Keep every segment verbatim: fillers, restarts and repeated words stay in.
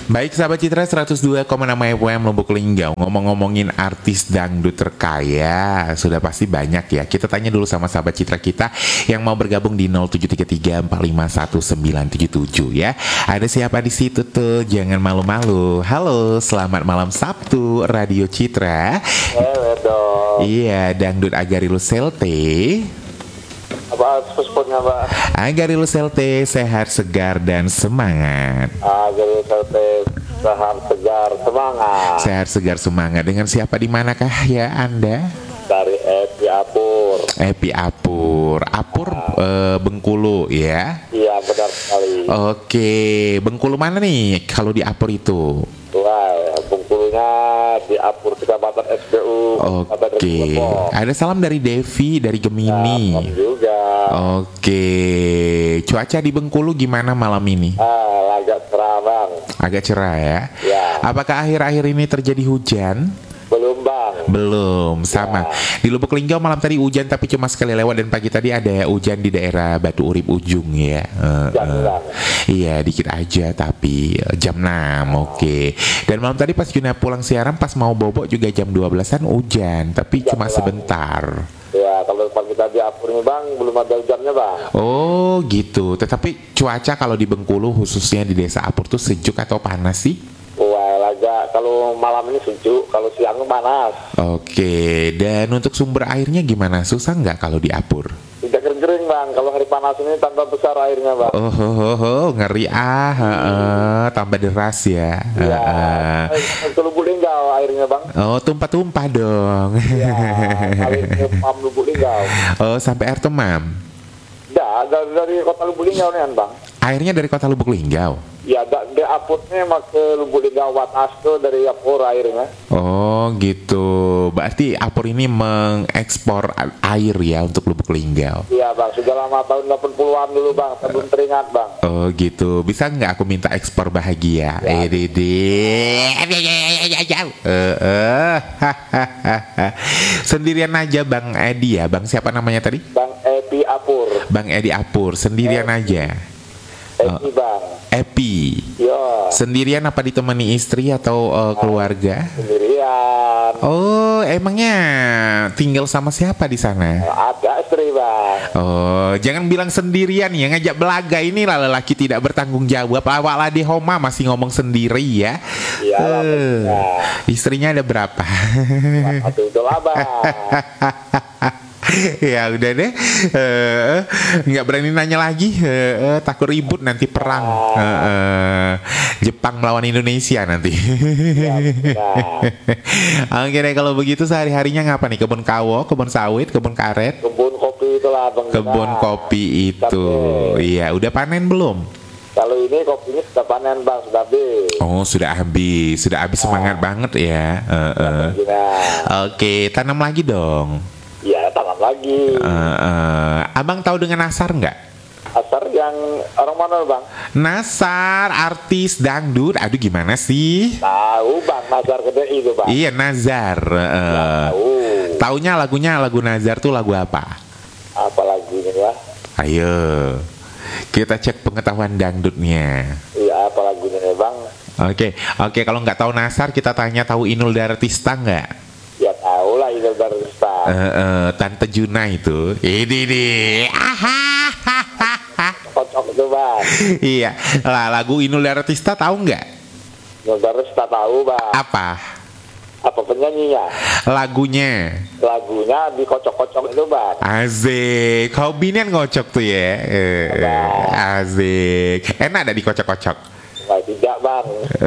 Baik sahabat Citra seratus dua koma enam F M Lubuk Linggau. Ngomong-ngomongin artis dangdut terkaya, sudah pasti banyak ya. Kita tanya dulu sama sahabat Citra kita yang mau bergabung di nol tujuh tiga tiga empat lima satu sembilan tujuh tujuh ya. Ada siapa di situ tuh? Jangan malu-malu. Halo, selamat malam Sabtu Radio Citra. Halo dong. Iya, dangdut Agarilu Selte. Apa sponsnya Pak? Agarilu Selte, sehat, segar, dan semangat. Agarilu Selte, sehat, segar, semangat. Sehat, segar, semangat. Dengan siapa di manakah ya Anda? Dari Epi Apur. Epi Apur. Apur uh, Bengkulu ya? Iya benar sekali. Oke, Bengkulu mana nih kalau di Apur itu? Wah, Bengkulunya di Apur Kecamatan S B U. Oke, ada salam dari Devi dari Gemini. Ya, juga. Oke, cuaca di Bengkulu gimana malam ini? Ah, agak cerah bang. Agak cerah ya? Ya. Apakah akhir-akhir ini terjadi hujan? Belum bang. Belum, sama. Ya. Di Lubuk Linggau malam tadi hujan tapi cuma sekali lewat, dan pagi tadi ada hujan di daerah Batu Urip Ujung ya. Uh, uh. Iya, dikit aja tapi uh, jam enam, oke. Okay. Dan malam tadi pas Juna pulang siaran pas mau bobok juga jam dua belasan hujan, tapi jam cuma enam. Sebentar. Ya, kalau depan kita di Apur ini bang, belum ada hujannya bang. Oh gitu, tetapi cuaca kalau di Bengkulu khususnya di desa Apur tuh sejuk atau panas sih? Wah, agak kalau malam ini sejuk, kalau siang panas. Oke, dan untuk sumber airnya gimana? Susah nggak kalau di Apur? Tidak kering-kering bang, kalau hari panas ini tambah besar airnya bang. Oh, oh, oh, oh ngeri ah, hmm. uh, tambah deras ya. Iya, uh, ke Lubuk Linggau airnya bang. Oh, tumpah-tumpah dong. Iya, kali Temam Lubuk Linggau. Oh, sampai air Temam? Tidak, dari, dari kota Lubuk Linggau nih bang. Airnya dari kota Lubuk Linggau? Ya, dari Apurnya mak ke Lubuk Linggau Watas tuh dari Apur airnya. Oh gitu, berarti Apur ini mengekspor air ya untuk Lubuk Linggau? Iya bang, sudah lama tahun delapan puluhan dulu bang, saya belum teringat bang. Oh gitu, bisa nggak aku minta ekspor bahagia? Ya. Eh dede, sendirian aja Bang Edi ya, Bang siapa namanya tadi? Bang Epi Apur. Bang Edi Apur, sendirian Edi. aja? Epi bang. Epi. Yo. Sendirian apa ditemani istri atau uh, keluarga? Sendirian. Oh, emangnya tinggal sama siapa di sana? Ada istri bang. Oh, jangan bilang sendirian ya, ngajak belaga ini lah lelaki tidak bertanggung jawab. Awak lah di Homa masih ngomong sendiri ya. Iya. Uh, istrinya ada berapa? Aduh, itu lah bang. Ya udah deh, uh, nggak berani nanya lagi, uh, uh, takut ribut nanti perang uh, uh, Jepang melawan Indonesia nanti. Ya, ya. Oke deh, kalau begitu sehari-harinya ngapa nih? Kebun kawo, kebun sawit, kebun karet? Kebun kopi itulah bang. Kebun kopi itu, iya udah panen belum? Kalau ini kopinya sudah panen bang, sudah habis. Oh sudah habis, sudah habis, semangat ah. banget ya. Uh, uh. Oke, tanam lagi dong. Ya, tanam lagi. Uh, uh, abang tahu dengan Nasar nggak? Nasar yang orang mana bang? Nasar, artis dangdut. Aduh gimana sih? Tahu bang, Nazar Gede itu bang. Iya Nazar. Uh, tahu. Taunya lagunya lagu Nazar tuh lagu apa? Apa lagunya ya? Ayo, kita cek pengetahuan dangdutnya. Iya, apa lagunya ya bang? Oke, oke kalau nggak tahu Nasar kita tanya tahu Inul Daratista nggak? Ya tahu lah Inul Daratista. Uh, uh, Tante Juna itu, ini nih, kocok itu bang. Iya, lah lagu Inul Daratista tahu nggak? Inul Daratista tahu bang. Apa? Apa penyanyinya? Lagunya. Lagunya dikocok-kocok itu bang. Asik, hobinya ngocok tuh ya. Uh, asik, enak ada dikocok-kocok. Nggak, tidak bang.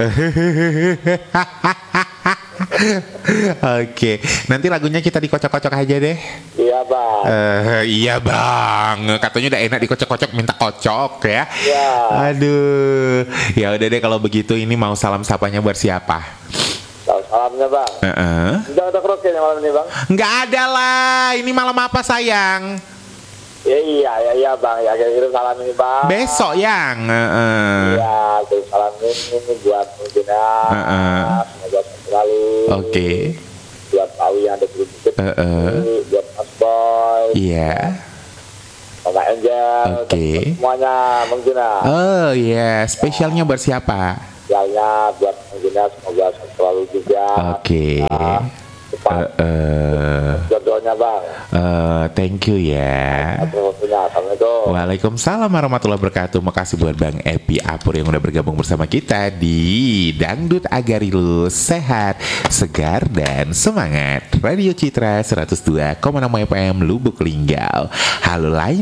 Oke, nanti lagunya kita dikocok-kocok aja deh. Iya bang. Uh, iya bang, katanya udah enak dikocok-kocok, minta kocok ya. Iya. Aduh, ya udah deh kalau begitu ini mau salam sapanya buat siapa? Salamnya bang. Uh-uh. Nggak ada karaoke malam ini bang? Nggak ada lah, ini malam apa sayang? Ya iya ya iya bang, ya kirim salam ini bang. Besok yang. Uh-uh. Iya, kirim salam ini buat Mudina. Uh-uh. Semoga selalu. Oke. Okay. Buat Pawi yang ada di Bukit. Uh-uh. Buat Mas Boy. Iya. Yeah. Mama Angel. Oke. Okay. Semuanya Mudina. Oh iya, yeah. Spesialnya buat siapa? Yang banyak buat Gina, semoga selalu juga. Oke. Uh, Uh, uh, jodohnya bang. uh, thank you ya. Assalamualaikum. Waalaikumsalam warahmatullahi wabarakatuh. Makasih buat Bang Epi Apur yang udah bergabung bersama kita di Dangdut Agarilu. Sehat, segar, dan semangat. Radio Citra seratus dua koma enam F M Lubuk Linggau. Halo lain